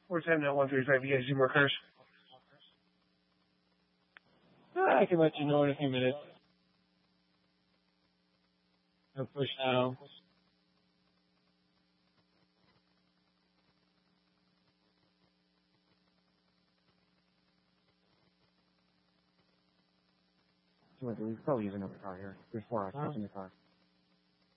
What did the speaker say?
We're 10 at 135. You guys do more cars? I can let you know in a few minutes. No push now. We probably use another car here. There's 4 occupants in the car.